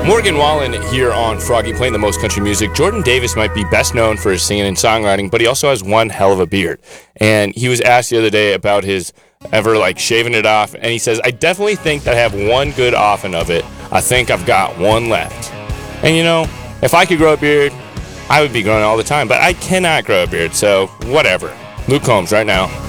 Morgan Wallen here on Froggy playing the most country music. Jordan Davis might be best known for his singing and songwriting, but he also has one hell of a beard. And he was asked the other day about his ever shaving it off, and he says, I definitely think that I have one good offing of it. I think I've got one left. And if I could grow a beard, I would be growing it all the time, but I cannot grow a beard, so whatever. Luke Combs right now.